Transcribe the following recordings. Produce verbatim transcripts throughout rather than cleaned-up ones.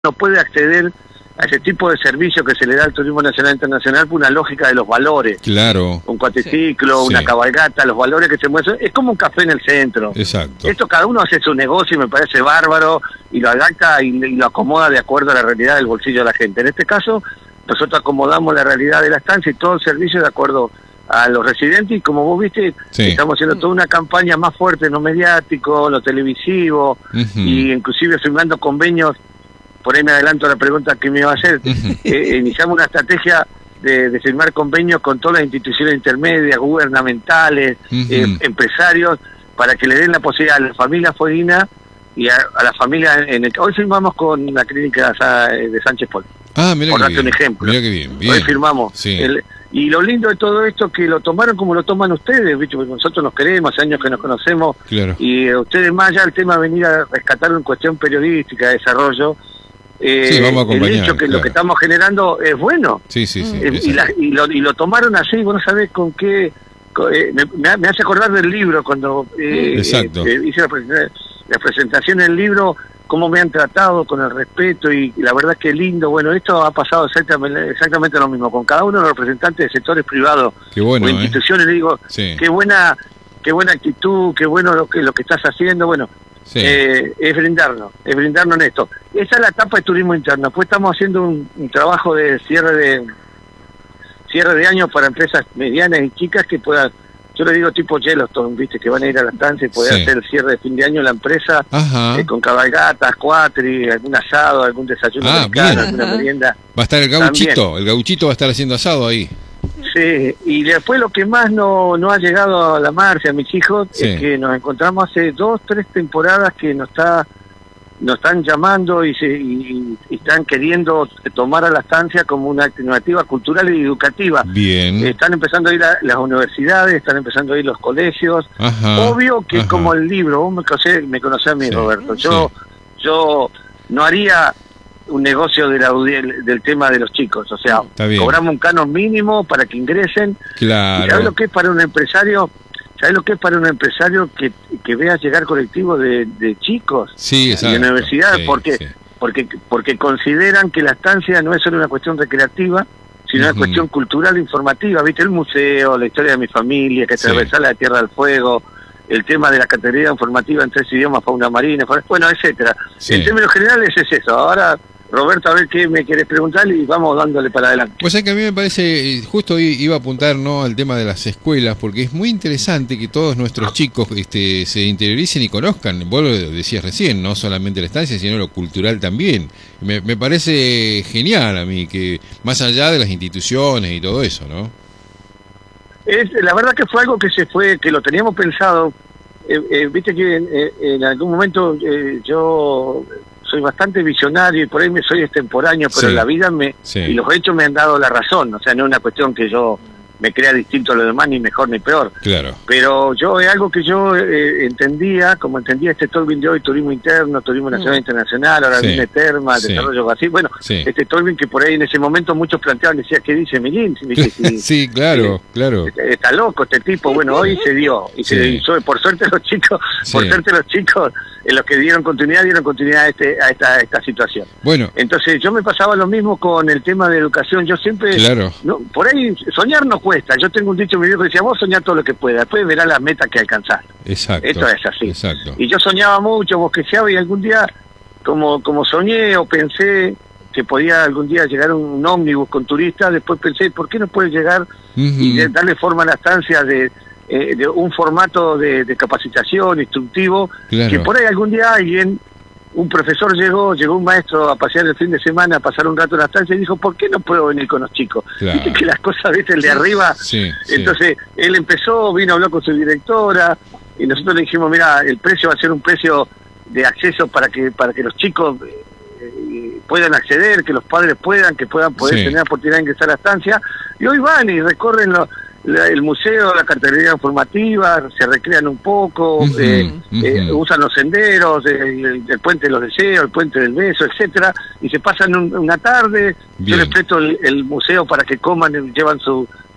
no puede acceder a ese tipo de servicio que se le da al turismo nacional e internacional por una lógica de los valores. Claro. Un cuatriciclo, sí. una sí. cabalgata, los valores que se muestran. Es como un café en el centro. Exacto. Esto cada uno hace su negocio y me parece bárbaro y lo adapta y, y lo acomoda de acuerdo a la realidad del bolsillo de la gente. En este caso, nosotros acomodamos la realidad de la estancia y todo el servicio de acuerdo a los residentes, y como vos viste, sí. estamos haciendo toda una campaña más fuerte en lo mediático, en lo televisivo, uh-huh. y inclusive firmando convenios. Por ahí me adelanto a la pregunta que me iba a hacer. Uh-huh. eh, iniciamos una estrategia de, de firmar convenios con todas las instituciones intermedias, gubernamentales, uh-huh. eh, empresarios, para que le den la posibilidad a la familia Fueguina y a, a la familia en el... Hoy firmamos con la clínica de Sánchez Pol. Ah, mira, por que darte bien. un ejemplo. Mira que bien, bien. Hoy firmamos. Sí. El, y lo lindo de todo esto es que lo tomaron como lo toman ustedes, ¿viste? Porque nosotros nos queremos, hace años que nos conocemos, claro. y eh, ustedes más allá del tema de venir a rescatar en cuestión periodística, de desarrollo, eh, sí, vamos a acompañar, el hecho que claro. lo que estamos generando es bueno. Sí, sí, sí. Eh, y, la, y, lo, y lo tomaron así, vos no sabés con qué... Con, eh, me, me hace acordar del libro, cuando eh, Exacto. eh, hice la presentación, la presentación del libro, cómo me han tratado con el respeto, y, y la verdad que lindo. Bueno, esto ha pasado exactamente, exactamente lo mismo con cada uno de los representantes de sectores privados qué bueno, o instituciones. ¿eh? Le digo, sí. qué buena qué buena actitud, qué bueno lo que lo que estás haciendo. Bueno, sí. eh, es brindarnos, es brindarnos en esto. Esa es la etapa de turismo interno. Después estamos haciendo un, un trabajo de cierre de cierre de año para empresas medianas y chicas que puedan, yo le digo tipo Yellowstone, viste, que van a ir a la estancia y poder sí. hacer el cierre de fin de año la empresa, eh, con cabalgatas, cuatri, algún asado, algún desayuno ah, americano, alguna merienda. Va a estar el gauchito, también. el gauchito va a estar haciendo asado ahí. Sí, y después lo que más no, no ha llegado a la marcha, a mis hijos, sí. es que nos encontramos hace dos, tres temporadas que nos está nos están llamando y, se, y, y están queriendo tomar a la estancia como una alternativa cultural y educativa. Bien. Están empezando a ir a las universidades, están empezando a ir los colegios. Ajá, Obvio que ajá. es como el libro, vos me conocés, me conocés a mí, sí, Roberto. Yo, sí. yo no haría un negocio de la, del, del tema de los chicos, o sea, cobramos un canon mínimo para que ingresen. Claro. ¿Y sabés lo que es para un empresario? ¿Sabes lo que es para un empresario que, que vea llegar colectivos de, de chicos sí, de universidades? Sí, porque, sí. porque porque consideran que la estancia no es solo una cuestión recreativa, sino uh-huh. una cuestión cultural e informativa. ¿Viste? El museo, la historia de mi familia, que atravesar sí. la Tierra del Fuego, el tema de la categoría informativa en tres idiomas, fauna marina, bueno, etcétera. Sí. En términos generales es eso. Ahora, Roberto, a ver qué me querés preguntar y vamos dándole para adelante. Pues es que a mí me parece, justo iba a apuntar, ¿no?, al tema de las escuelas, porque es muy interesante que todos nuestros chicos este, se interioricen y conozcan, vos lo decías recién, no solamente la estancia, sino lo cultural también. Me, me parece genial a mí, que más allá de las instituciones y todo eso, ¿no? Es, la verdad que fue algo que se fue, que lo teníamos pensado. Eh, eh, viste que en, en algún momento eh, yo... soy bastante visionario y por ahí me soy extemporáneo, pero sí, la vida me sí. y los hechos me han dado la razón. O sea, no es una cuestión que yo me crea distinto a los demás, ni mejor ni peor. Claro. Pero yo es algo que yo eh, entendía, como entendía este Tolvin de hoy, turismo interno, turismo nacional e mm. internacional, ahora sí. viene Terma, sí. desarrollo así. Bueno, sí. este Tolvin que por ahí en ese momento muchos planteaban, decía, ¿qué dice Milín? Sí, sí, claro, eh, claro. Está, está loco este tipo. Bueno, hoy se dio. Y sí. se hizo, por suerte los chicos, sí. por suerte los chicos, en los que dieron continuidad, dieron continuidad a, este, a, esta, a esta situación. Bueno. Entonces yo me pasaba lo mismo con el tema de educación. Yo siempre, claro. no, por ahí soñar no cuesta. Yo tengo un dicho, mi viejo decía, vos soñás todo lo que puedas, después verás las metas que alcanzás. Exacto. Esto es así. Exacto. Y yo soñaba mucho, bosqueseaba, y algún día, como, como soñé o pensé que podía algún día llegar un ómnibus con turistas, después pensé, ¿por qué no puede llegar uh-huh. y de, darle forma a la estancia de... Eh, de un formato de, de capacitación instructivo, claro. que por ahí algún día alguien, un profesor llegó, llegó un maestro a pasear el fin de semana, a pasar un rato en la estancia y dijo, ¿por qué no puedo venir con los chicos? Claro. Viste que las cosas, viste, el de arriba. Sí, entonces sí. él empezó, vino, habló con su directora y nosotros le dijimos, mira, el precio va a ser un precio de acceso para que para que los chicos eh, puedan acceder, que los padres puedan, que puedan poder sí. tener la oportunidad de ingresar a la estancia, y hoy van y recorren los La, el museo, la cartelería informativa, se recrean un poco, uh-huh, eh, uh-huh. Eh, usan los senderos, eh, el, el puente de los deseos, el puente del beso, etcétera, y se pasan un, una tarde. Bien. Yo les presto el, el museo para que coman, llevan su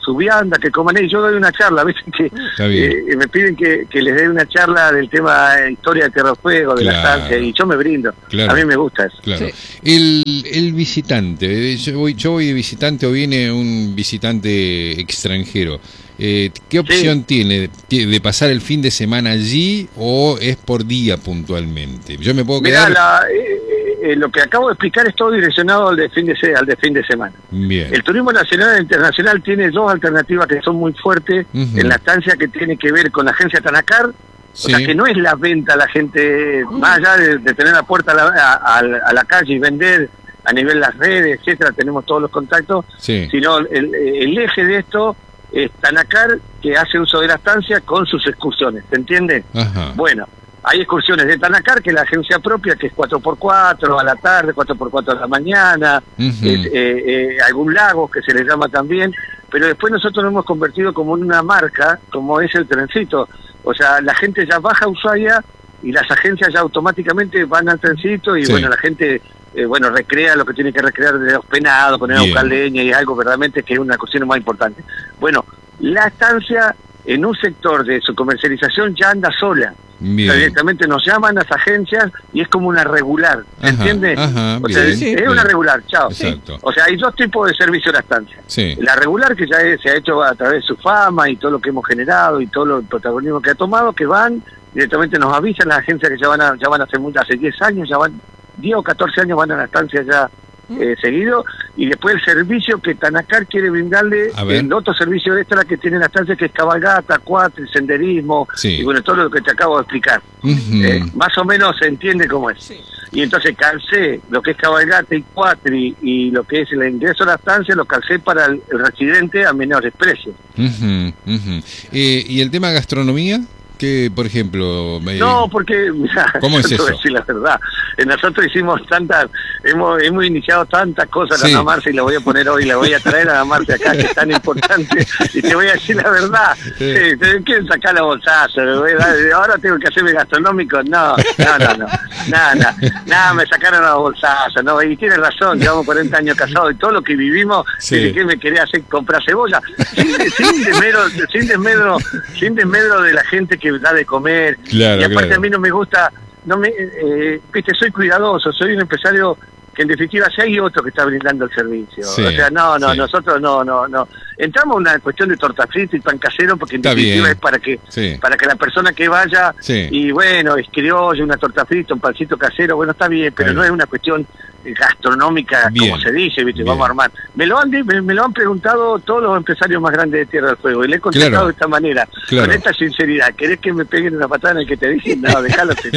su vianda, que coman ellos. Yo doy una charla, ¿viste? Que eh, me piden que, que les dé una charla del tema eh, historia de Tierra del Fuego, de claro. la estancia, y yo me brindo. Claro. A mí me gusta eso. Claro. Sí. El, el visitante, yo voy, yo voy de visitante o viene un visitante extranjero. Eh, ¿Qué opción sí. tiene de pasar el fin de semana allí o es por día puntualmente? Yo me puedo Mirá, quedar... La, eh, eh, lo que acabo de explicar es todo direccionado al de fin de, se, al de, fin de semana. Bien. El turismo nacional e internacional tiene dos alternativas que son muy fuertes uh-huh. en la estancia, que tiene que ver con la agencia Tanacar, sí. o sea que no es la venta a la gente, uh-huh. más allá de, de tener la puerta a la, a, a la calle y vender a nivel de las redes, etcétera, tenemos todos los contactos, sí. sino el, el eje de esto es Tanacar, que hace uso de la estancia con sus excursiones, ¿se entiende? Ajá. Bueno, hay excursiones de Tanacar, que es la agencia propia, que es cuatro por cuatro a la tarde, cuatro por cuatro a la mañana, uh-huh. es, eh, eh, algún lago que se le llama también, pero después nosotros nos hemos convertido como en una marca, como es el trencito. O sea, la gente ya baja a Ushuaia y las agencias ya automáticamente van al trencito y sí. bueno, la gente... Eh, bueno, recrea lo que tiene que recrear de los penados, poner a buscar leña, y algo verdaderamente que es una cuestión más importante. Bueno, la estancia en un sector de su comercialización ya anda sola. Bien. O sea, directamente nos llaman las agencias y es como una regular, ¿se entiende? Ajá, o sea, bien, es, sí, es bien. una regular, chao. Exacto. O sea, hay dos tipos de servicio de la estancia. Sí. La regular, que ya es, se ha hecho a través de su fama y todo lo que hemos generado y todo el protagonismo que ha tomado, que van, directamente nos avisan las agencias que ya van a, ya van a hacer mucho, hace diez años, ya van diez o catorce años van a la estancia ya eh, seguido, y después el servicio que Tanacar quiere brindarle, el otro servicio extra que tiene la estancia, que es cabalgata, cuatri, senderismo, sí. y bueno, todo lo que te acabo de explicar. Uh-huh. eh, más o menos se entiende cómo es. Sí. Y entonces calcé lo que es cabalgata y cuatri y lo que es el ingreso a la estancia, lo calcé para el, el residente a menores precios. Uh-huh, uh-huh. Eh, ¿Y el tema gastronomía? Que, por ejemplo... Me... No, porque, mirá, ¿cómo es eso? Decir la verdad, nosotros hicimos tantas, hemos hemos iniciado tantas cosas, sí. a la Marcia, y la voy a poner hoy, la voy a traer a la Marcia acá, que es tan importante, y te voy a decir la verdad, sí. Sí, te quieren sacar la bolsaza, me voy a dar, ahora tengo que hacerme gastronómico, no, no, no, no, nada, nada, nada, me sacaron la bolsaza, no, y tienes razón, llevamos cuarenta años casados, y todo lo que vivimos, sí. que me quería hacer comprar cebolla, sin, sin desmedro, sin desmedro, sin desmedro de la gente que da de comer, claro, y aparte claro. a mí no me gusta, no me, eh, viste, soy cuidadoso, soy un empresario que en definitiva si hay otro que está brindando el servicio, sí, o sea, no, no, sí. nosotros no, no, no, entramos en una cuestión de torta frita y pan casero porque en está definitiva bien. es para que, sí. para que la persona que vaya, sí. y bueno, es criollo, una torta frita, un pancito casero, bueno, está bien, pero bien. no es una cuestión gastronómica, bien. como se dice, viste, bien. vamos a armar. Me lo han me, me lo han preguntado todos los empresarios más grandes de Tierra del Fuego y le he contestado claro. de esta manera, claro. con esta sinceridad. ¿Querés que me peguen una patada en el que te dicen? No, déjalo, si no.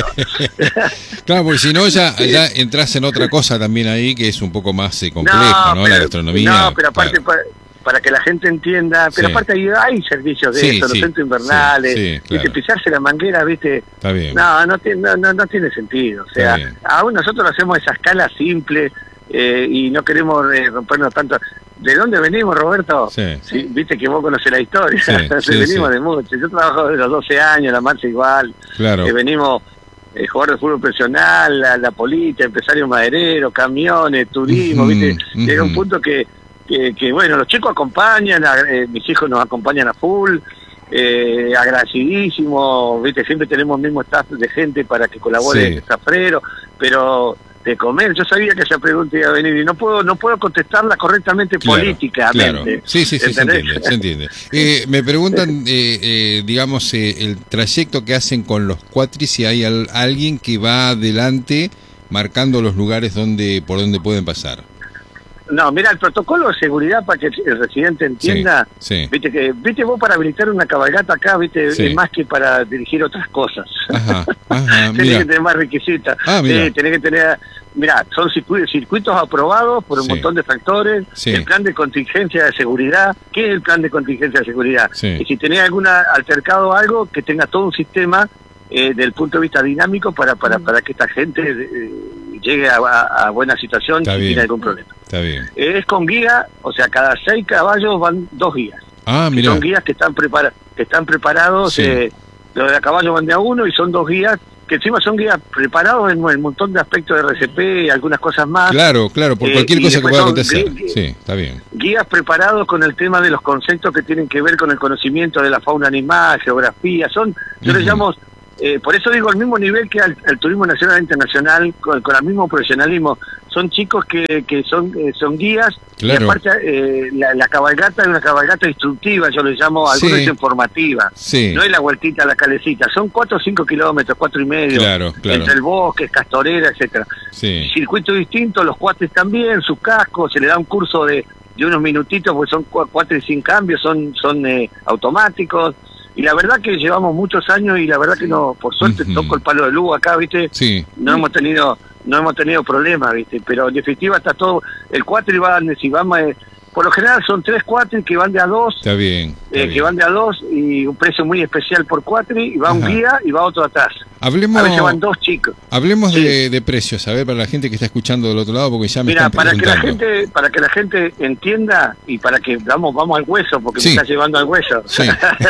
Claro, porque si no ya, ya entras en otra cosa también ahí que es un poco más eh, compleja, ¿no? ¿no? Pero, la gastronomía. No, pero aparte... Claro. para que la gente entienda, pero sí. aparte hay, hay servicios de sí, eso, sí, los centros invernales, sí, sí, claro. viste, pisarse la manguera, viste, está bien. no, no, no, no, no tiene sentido, o sea, aún nosotros lo hacemos a esa escala simple eh, y no queremos eh, rompernos tanto. ¿De dónde venimos, Roberto? Sí. Sí, viste que vos conocés la historia, sí, sí, venimos sí. de mucho, yo trabajo desde los doce años, la marcha igual, claro. eh, venimos... Eh, jugador de fútbol profesional, la, la política, empresario maderero, camiones, turismo, uh-huh, viste, uh-huh. llega un punto que Que, que bueno, los chicos acompañan, a, eh, mis hijos nos acompañan a full, eh, agradecidísimo, viste, siempre tenemos el mismo staff de gente para que colabore sí. el zafrero, pero de comer, yo sabía que esa pregunta iba a venir y no puedo no puedo contestarla correctamente claro, políticamente. Claro. Sí, sí, sí, se entiende, se entiende. Eh, me preguntan, eh, eh, digamos, eh, el trayecto que hacen con los cuatris, si hay al, alguien que va adelante marcando los lugares donde por donde pueden pasar. No, mira, el protocolo de seguridad para que el residente entienda, sí, sí. viste que viste vos para habilitar una cabalgata acá, viste, sí. es más que para dirigir otras cosas. Ajá, ajá, tenés que tener más requisitos, ah, eh, tenés que tener, mira, son circuitos, circuitos aprobados por un sí. montón de factores, sí. el plan de contingencia de seguridad, ¿qué es el plan de contingencia de seguridad? Sí. Y si tenés alguna altercado o algo, que tenga todo un sistema eh, del punto de vista dinámico para para, para que esta gente eh, llegue a, a, a buena situación sin tener algún problema. Está bien. Es con guía, o sea, cada seis caballos van dos guías. Ah, son guías que están preparados, que están preparados, sí. eh, los de a caballo van de a uno y son dos guías que encima son guías preparados en un montón de aspectos de R C P y algunas cosas más. Claro, claro, por Eh, cualquier y cosa que después pueda son acontecer. gui- Sí, está bien. Guías preparados con el tema de los conceptos que tienen que ver con el conocimiento de la fauna animal, geografía, son, yo les Ujú. llamo, eh, por eso digo, al mismo nivel que al, al turismo nacional e internacional, con, con el mismo profesionalismo, son chicos que, que son eh, son guías, Claro. y aparte eh, la, la cabalgata es una cabalgata instructiva, yo le llamo, algunos Sí. dicen formativa, Sí. no es la vueltita a la calecita, son cuatro o cinco kilómetros, cuatro y medio, Claro, claro. entre el bosque, Castorera, etcétera. Sí. Circuito distinto, los cuates también, sus cascos, se le da un curso de, de unos minutitos, porque son cua- cuatro y sin cambios, son, son eh, automáticos, y la verdad que llevamos muchos años y la verdad que no, por suerte Ujú. toco el palo de luz acá, viste, Sí. no hemos tenido, no hemos tenido problemas, viste, pero en definitiva está todo, el cuatri va, si vamos, eh, por lo general son tres cuatri que van de a dos, Está bien. está eh, bien. que van de a dos y un precio muy especial por cuatri, y va un Ajá. guía y va otro atrás. Hablemos, A veces van dos chicos. hablemos Sí. de, de precios, a ver, para la gente que está escuchando del otro lado, porque ya me Mira, están para que la preguntando. gente, para que la gente entienda y para que vamos, vamos al hueso, porque Sí. me está llevando al hueso. Sí.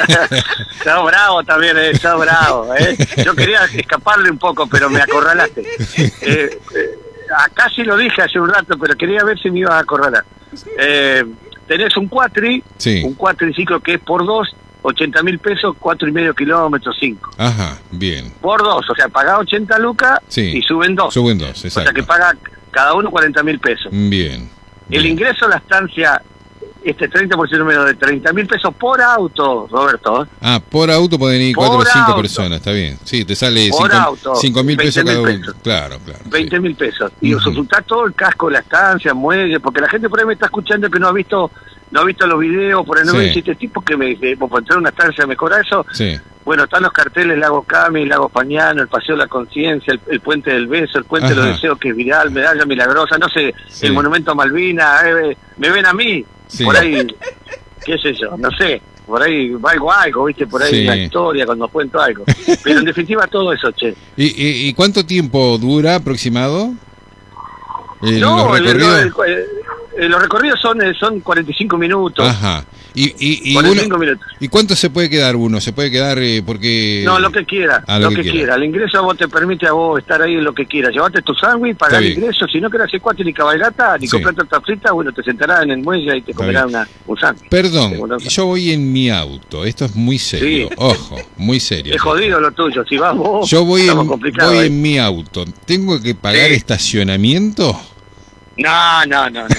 Está bravo también, eh, está bravo, eh. Yo quería escaparle un poco, pero me acorralaste. Eh, eh, acá sí lo dije hace un rato, pero quería ver si me ibas a acorralar. Eh, tenés un cuatri, Sí. un cuatriciclo que es por dos, ochenta mil pesos, cuatro y medio kilómetros, cinco. Ajá, bien. Por dos, o sea, pagá ochenta lucas Sí. y suben dos. Suben dos, O sea exacto. que paga cada uno cuarenta mil pesos. Bien. El bien. ingreso a la estancia, este treinta por ciento menos de treinta mil pesos por auto, Roberto. ¿eh? Ah, por auto pueden ir Por cuatro o cinco auto. personas, está bien. Sí, te sale Por cinco, auto, cinco mil pesos cada veinte uno. mil pesos. Claro, claro. veinte mil pesos. Y Ujú. resulta todo el casco de la estancia, muelle, porque la gente por ahí me está escuchando que no ha visto no ha visto los videos, por ahí no Sí. me dice, este tipo que me dice, por entrar a una estancia me cobra eso. Sí. Sí. Bueno, están los carteles Lago Cami, Lago Pañano, el Paseo de la Conciencia, el, el Puente del Beso, el Puente de los Ajá. Deseos que es viral, Medalla Milagrosa, no sé, Sí. el Monumento a Malvina, eh, me ven a mí, Sí. por ahí, qué sé yo, no sé, por ahí valgo algo, viste, por ahí Sí. la historia cuando cuento algo. Pero en definitiva todo eso, che. ¿Y, y, y cuánto tiempo dura aproximado? Eh, No, los el- recorridos. el- el- eh, los recorridos son, eh, son cuarenta y cinco minutos. Ajá. ¿Y, y, y, cuarenta y uno- cinco minutos. ¿Y cuánto se puede quedar uno? ¿Se puede quedar eh, porque...? No, lo que quiera, Ah, lo, que, quiera. El ingreso a vos te permite a vos estar ahí en lo que quieras. Llevate tu sándwich, pagar Está el bien. ingreso. Si no querés hacer cuatro ni cabalgata, ni Sí. comprar torta frita, bueno, te sentarás en el muelle y te Está comerás bien. una, un sándwich. Perdón, Seguro. yo voy en mi auto. Esto es muy serio. Sí. Ojo, muy serio. Es jodido lo tuyo. Si vas vos, Yo voy, estamos en, complicados voy ahí. en mi auto. ¿Tengo que pagar Sí. estacionamiento? No, no, no, no.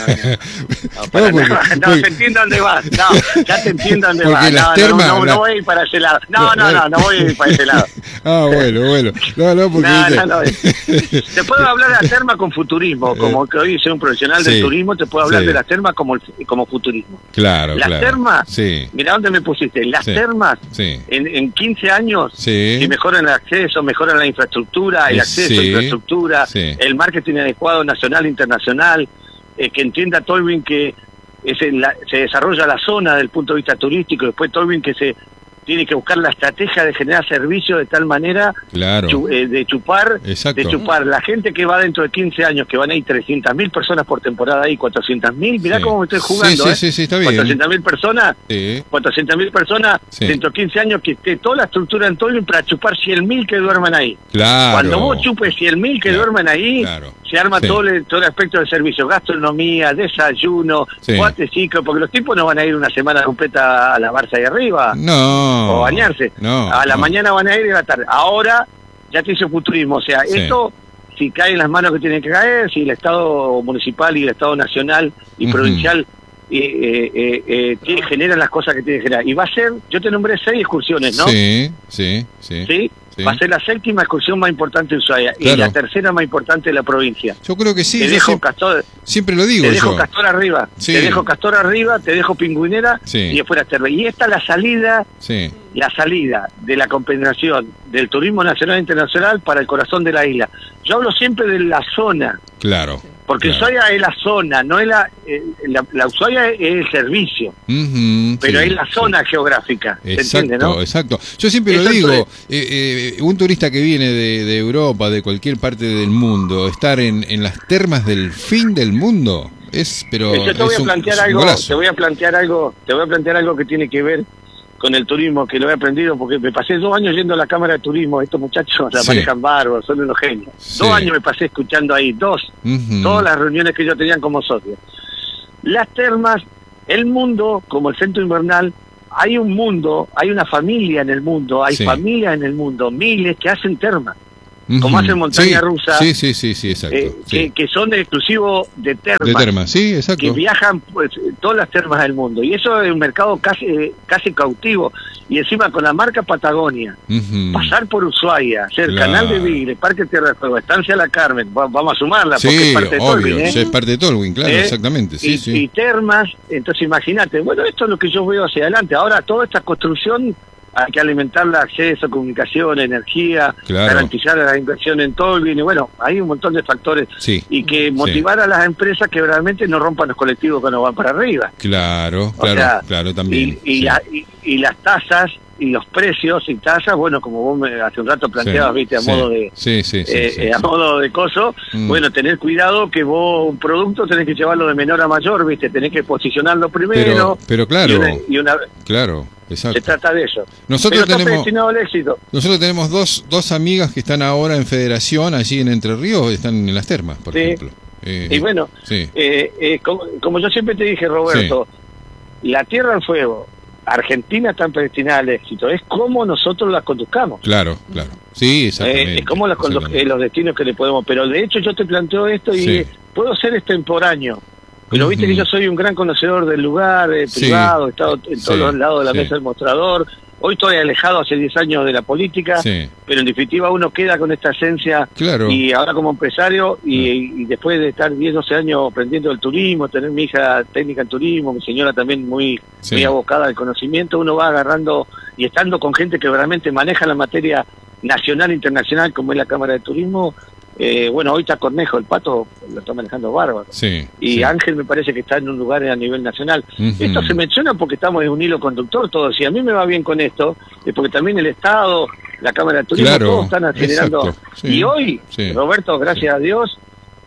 No, no, para No, porque- nada. No, porque- te entiendo dónde vas. No, ya te entiendo dónde Porque vas. las No, termas- no, no, la- no voy a ir para ese lado. No, no, no, no voy a ir para ese lado. Ah, bueno, bueno. No, no, porque... No, viste- no, no. Te puedo hablar de la terma con futurismo, como que hoy soy un profesional Sí. del turismo, te puedo hablar Sí. de las termas como, el- como futurismo. Claro, Las claro. termas, Sí, mira dónde me pusiste, las Sí. termas sí, en, en quince años, sí. si mejoran el acceso, mejoran la infraestructura, el Eh, acceso sí. a infraestructura, Sí. el marketing adecuado nacional e internacional, eh, que entienda Tolwyn que es en la- se desarrolla la zona desde el punto de vista turístico, después Tolwyn que se tiene que buscar la estrategia de generar servicios de tal manera Claro. chu- eh, de chupar Exacto. de chupar la gente que va dentro de quince años, que van a ir trescientas mil personas por temporada ahí, cuatrocientas mil, mirá Sí. cómo me estoy Sí, jugando, sí, ¿eh? sí, sí, está bien. cuatrocientas mil personas, Sí, cuatrocientas mil personas Sí. dentro de quince años, que esté toda la estructura en Tolwyn para chupar cien mil que duerman ahí. claro. Cuando vos chupes cien mil que Claro, duerman ahí, claro. se arma Sí. todo, el, todo el aspecto del servicio, gastronomía, desayuno, Sí. cuateciclo, porque los tipos no van a ir una semana completa a lavarse ahí arriba No. o bañarse. No. a la no. mañana van a ir y a la tarde. Ahora ya te hizo futurismo, o sea, Sí. esto si cae en las manos que tiene que caer, si el Estado municipal y el Estado nacional y Ujú. provincial eh, eh, eh, eh, tiene- generan las cosas que tienen que generar. Y va a ser, yo te nombré seis excursiones, ¿no? Sí, sí, sí. ¿Sí? Sí. Va a ser la séptima excursión más importante de Ushuaia y Claro. la tercera más importante de la provincia. Yo creo que sí. te yo dejo siempre, Castor, siempre lo digo te dejo yo. Castor arriba, Sí. te dejo Castor arriba, te dejo Pingüinera Sí. y después la Terve. Y esta es la salida Sí, la salida de la compensación del turismo nacional e internacional para el corazón de la isla. Yo hablo siempre de la zona, claro. porque claro. Ushuaia es la zona, no es la, eh, la, la Ushuaia es el servicio, Ujú, pero sí, es la sí. zona geográfica, ¿se Exacto, entiende, no? exacto. Yo siempre lo Eso digo, es- eh, eh, un turista que viene de, de Europa, de cualquier parte del mundo, estar en, en las termas del fin del mundo, es, pero Yo te voy es a un- plantear es un algo, golazo. te voy a plantear algo, te voy a plantear algo que tiene que ver con el turismo, que lo he aprendido, porque me pasé dos años yendo a la Cámara de Turismo, estos muchachos la sí. manejan bárbaros, son unos genios. Sí. Dos años me pasé escuchando ahí, dos, uh-huh. todas las reuniones que yo tenía como socio. Las termas, el mundo, como el centro invernal, hay un mundo, hay una familia en el mundo, hay sí. familias en el mundo, miles que hacen termas. Como hacen montaña sí, rusa, sí, sí, sí, sí, exacto, eh, sí. Que, que son exclusivos de termas, de termas, sí, exacto, que viajan pues todas las termas del mundo, y eso es un mercado casi casi cautivo, y encima con la marca Patagonia, uh-huh. pasar por Ushuaia, hacer claro. Canal de Vigre, Parque Tierra del Fuego, Estancia La Carmen, vamos a sumarla sí, porque es parte de obvio, Tolwyn, ¿eh? es parte de Tolwyn, claro, ¿Eh? exactamente, sí, y, sí. y termas, entonces imagínate, bueno, esto es lo que yo veo hacia adelante. Ahora toda esta construcción hay que alimentarla, acceso, comunicación, energía, claro. garantizar la inversión en Tolwyn, y bueno, hay un montón de factores, sí. y que motivar sí. a las empresas que realmente no rompan los colectivos cuando van para arriba. Claro, o claro, sea, claro, también. Y, y, sí. la, y, y las tasas y los precios y tasas, bueno, como vos me, hace un rato planteabas, sí, viste, a sí, modo de sí, sí, sí, eh, sí, eh, a sí. modo de coso, mm. bueno, tener cuidado que vos un producto tenés que llevarlo de menor a mayor, viste, tenés que posicionarlo primero. Pero, pero claro, y una, y una, claro, exacto. Se trata de eso. Nosotros pero tenemos, destinado al éxito. Nosotros tenemos dos, dos amigas que están ahora en Federación, allí en Entre Ríos, están en las termas, por sí. ejemplo. Eh, y bueno, sí. eh, eh, como, como yo siempre te dije, Roberto, sí. la Tierra del Fuego, Argentina está predestinada al éxito, es como nosotros la conduzcamos. Claro, claro. Sí, exactamente. Eh, es como la condu- eh, los destinos que le podemos, pero de hecho yo te planteo esto y sí. puedo ser extemporáneo. Pero uh-huh. viste que yo soy un gran conocedor del lugar, eh, privado, sí. he estado en todos sí. los lados de la sí. mesa del mostrador. Hoy estoy alejado hace diez años de la política, sí. pero en definitiva uno queda con esta esencia, claro. y ahora como empresario, y, uh-huh. y después de estar diez, doce años aprendiendo el turismo, tener mi hija técnica en turismo, mi señora también muy, sí. muy abocada al conocimiento, uno va agarrando y estando con gente que realmente maneja la materia nacional e internacional, como es la Cámara de Turismo. Eh, bueno, hoy está Cornejo, el Pato lo está manejando bárbaro. Sí, y sí. Ángel me parece que está en un lugar a nivel nacional. Uh-huh. Esto se menciona porque estamos en un hilo conductor todos. Si a mí me va bien con esto, es porque también el Estado, la Cámara de Turismo, claro, todos están generando. Sí, y hoy, sí, Roberto, gracias sí. a Dios,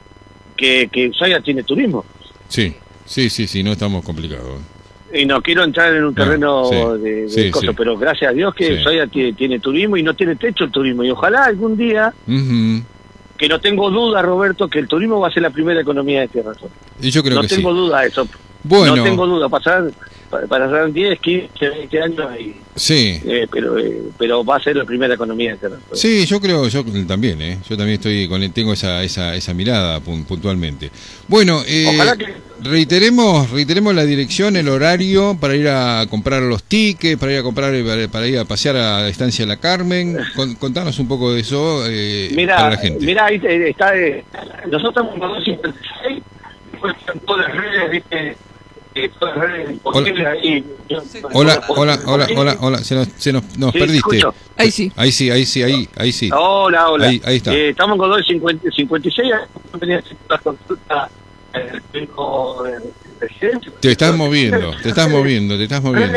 que, que Ushuaia tiene turismo. Sí, sí, sí, sí, no estamos complicados. Y no quiero entrar en un terreno no, sí, de, de sí, cosas, sí. pero gracias a Dios que sí. Ushuaia tiene, tiene turismo y no tiene techo el turismo. Y ojalá algún día... Uh-huh. que no tengo duda, Roberto, que el turismo va a ser la primera economía de Tierra del Fuego. Y yo creo no que tengo sí. duda de eso. Bueno. No tengo duda, pasar para pasar diez, quince, veinte años y, sí. Eh, pero eh, pero va a ser la primera economía de Tierra del Fuego. Sí, yo creo, yo también, eh. Yo también estoy con tengo esa esa esa mirada puntualmente. Bueno, eh, ojalá que reiteremos reiteremos la dirección, el horario para ir a comprar los tickets, para ir a comprar para, para ir a pasear a la Estancia La Carmen. Con, contanos un poco de eso eh, mirá, para la gente. Mira, ahí está, eh, nosotros estamos en doscientos cincuenta y seis, después están todas las redes, viste. Eh, todas las redes imposibles ahí. Hola, hola, hola, hola, hola, se nos, se nos, nos sí, perdiste. Escucho. Ahí sí. Ahí sí, ahí sí, ahí, ahí sí. Hola, hola. Ahí, ahí está. Eh, estamos con dos cincuenta y seis, la consulta el te estás moviendo, te estás moviendo, te estás moviendo.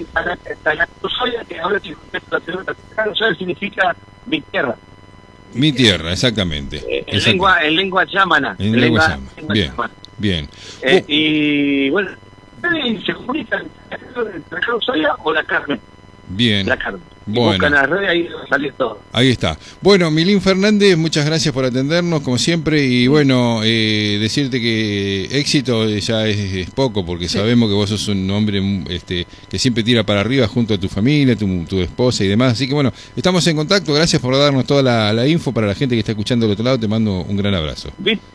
Significa mi tierra. Mi tierra, exactamente. Eh, en, lengua, en lengua chámana. En, en lengua, lengua chámana. Bien, chámana. bien. Eh, uh. Y bueno, se comunican la Ushuaia o la Carmen. Bien. La Carmen. Bueno. Buscan las redes, ahí va a salir todo. Ahí está. Bueno, Milín Fernández, muchas gracias por atendernos, como siempre, y bueno, eh, decirte que éxito ya es, es poco, porque sí. sabemos que vos sos un hombre este, que siempre tira para arriba junto a tu familia, tu, tu esposa y demás, así que bueno, estamos en contacto, gracias por darnos toda la, la info para la gente que está escuchando del otro lado, te mando un gran abrazo. ¿Viste?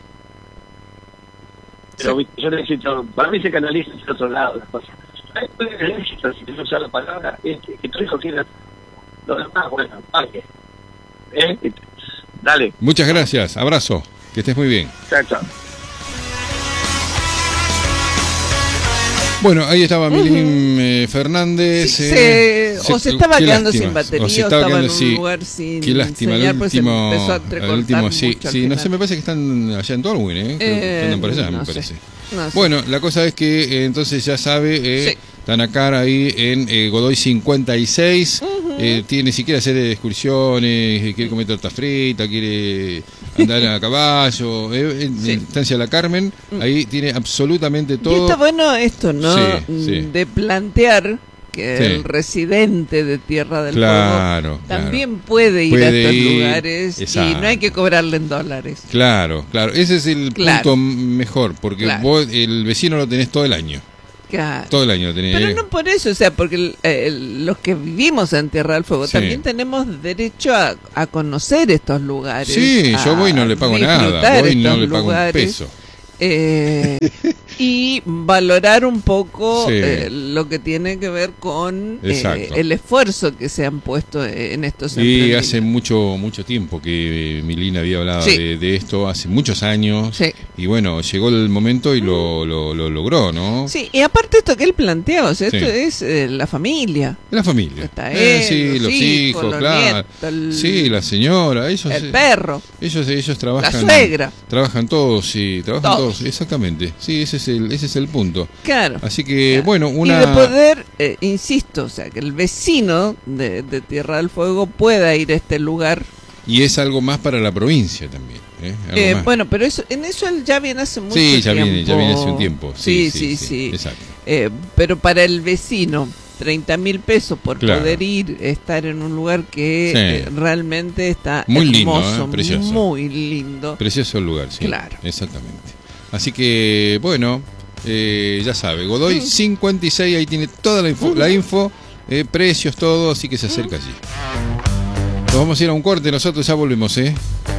Pero sí. yo necesito, para mí se canaliza hacia otro lado las cosas. El éxito, si quiero usar la palabra, es que, que tu hijo quiera lo demás, bueno, vale. ¿Eh? Dale. Muchas gracias, abrazo, que estés muy bien. Chao, chao. Bueno, ahí estaba Milín eh, Fernández. Sí, eh, se, o se estaba quedando lástima, sin batería, o, se estaba, estaba en un sí, lugar sin qué lástima, señal, el pues último, empezó a entrecortar el último, sí, mucho sí, no sé, me parece que están allá en Tolwyn, ¿eh? Creo eh que andan por allá, no me sé, parece. No sé. Bueno, la cosa es que eh, entonces ya sabe, eh, sí. Tanacar ahí en eh, Godoy cincuenta y seis, uh-huh. eh, tiene si quiere hacer excursiones, quiere comer torta frita, quiere andar a caballo, eh, en sí. Estancia La Carmen, ahí tiene absolutamente todo. Y está bueno esto, ¿no? Sí, sí. De plantear que que sí. el residente de Tierra del claro, Fuego también claro. puede ir puede a estos ir, lugares exacto. y no hay que cobrarle en dólares. Claro, claro, ese es el Claro. punto mejor, porque Claro. vos, el vecino lo tenés todo el año. Claro. Todo el año lo tenés. Pero no por eso, o sea, porque el, el, los que vivimos en Tierra del Fuego Sí. también tenemos derecho a, a conocer estos lugares. Sí, yo voy y no le pago nada, disfrutar voy y no estos le pago un lugares, peso. eh, y valorar un poco Sí. eh, lo que tiene que ver con eh, Exacto. el esfuerzo que se han puesto en estos Sí, emprendimientos. hace mucho mucho tiempo que eh, Milina había hablado Sí. de, de esto, hace muchos años. Sí. Y bueno, llegó el momento y lo, lo, lo logró, ¿no? Sí, y aparte esto que él planteaba, o sea, esto Sí. es eh, la familia. La familia. Está Eh, él, sí, los hijos, los claro. nietos, el, Sí, la señora, ellos el perro, ellos ellos trabajan. la suegra. Trabajan todos, sí, trabajan Todos. todos, exactamente. Sí, ese es el ese es el punto. Claro. Así que Claro. bueno, una Y de poder, eh, insisto, o sea, que el vecino de, de Tierra del Fuego pueda ir a este lugar. y es algo más para la provincia también, ¿eh? Algo Eh, más. bueno, pero eso, en eso él ya viene hace mucho sí, tiempo. ya viene, ya viene hace un tiempo. Sí, Sí, sí, sí. Exacto. Eh, pero para el vecino, treinta mil pesos por Claro. poder ir, estar en un lugar que Sí. eh, realmente está Muy lindo, hermoso, ¿eh? Precioso. muy lindo. Precioso el lugar, sí. Claro. Exactamente. Así que, bueno, eh, ya sabe, Godoy cincuenta y seis, ahí tiene toda la info, la info eh, precios, todo, así que se acerca allí. Nos vamos a ir a un corte, nosotros ya volvemos, ¿eh?